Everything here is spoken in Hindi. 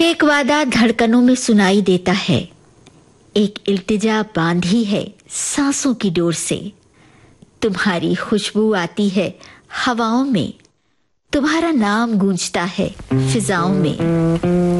एक वादा धड़कनों में सुनाई देता है, एक इल्तिजा बांधी है सांसों की डोर से। तुम्हारी खुशबू आती है हवाओं में, तुम्हारा नाम गूंजता है फिजाओं में।